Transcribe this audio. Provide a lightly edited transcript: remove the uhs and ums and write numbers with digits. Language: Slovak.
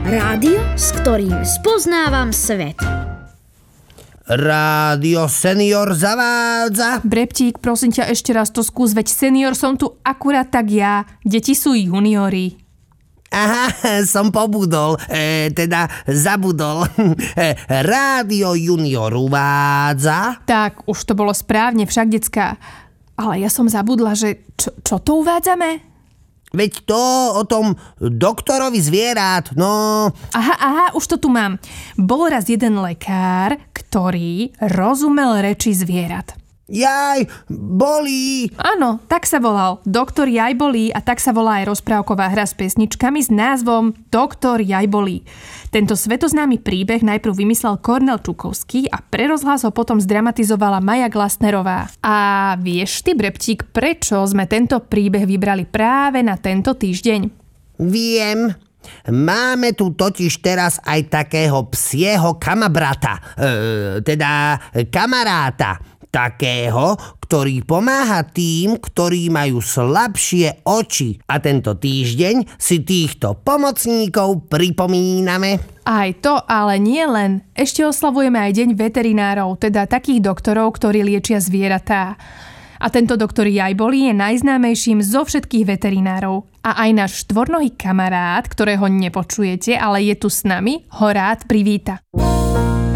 Rádio, s ktorým spoznávam svet. Rádio Senior zavádza. Breptík, prosím ťa, ešte raz to skús, veď senior som tu akurát tak ja. Deti sú juniori. Aha, som pobudol, zabudol. Rádio Junior uvádza. Tak, už to bolo správne, však decká. Ale ja som zabudla, že čo to uvádzame? Veď to o tom doktorovi zvierat, no... Aha, už to tu mám. Bol raz jeden lekár, ktorý rozumel reči zvierat. Jaj, bolí. Áno, tak sa volal. Doktor Jajbolí a tak sa volá aj rozprávková hra s pesničkami s názvom Doktor Jajbolí. Tento svetoznámy príbeh najprv vymyslel Kornel Čukovský a pre rozhlas ho potom zdramatizovala Maja Glasnerová. A vieš ty, Breptík, prečo sme tento príbeh vybrali práve na tento týždeň? Viem. Máme tu totiž teraz aj takého psieho kamabrata, kamaráta. Takého, ktorý pomáha tým, ktorí majú slabšie oči. A tento týždeň si týchto pomocníkov pripomíname. Aj to, ale nie len. Ešte oslavujeme aj deň veterinárov, teda takých doktorov, ktorí liečia zvieratá. A tento doktor Jajbolí je najznámejším zo všetkých veterinárov. A aj náš štvornohý kamarát, ktorého nepočujete, ale je tu s nami, ho rád privíta.